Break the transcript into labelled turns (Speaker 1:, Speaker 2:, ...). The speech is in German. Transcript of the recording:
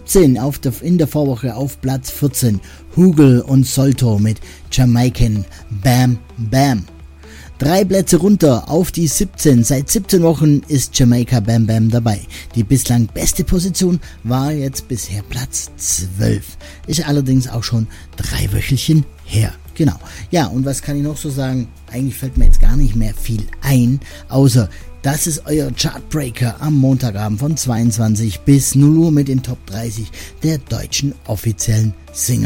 Speaker 1: in der Vorwoche auf Platz 14 Hugel und Solto mit Jamaican Bam Bam. 3 Plätze runter auf die 17. Seit 17 Wochen ist Jamaica Bam Bam dabei. Die bislang beste Position war jetzt bisher Platz 12. Ist allerdings auch schon 3 Wöchelchen her. Genau. Ja, und was kann ich noch so sagen? Eigentlich fällt mir jetzt gar nicht mehr viel ein, außer das ist euer Chartbreaker am Montagabend von 22 bis 0 Uhr mit den Top 30 der deutschen offiziellen Single.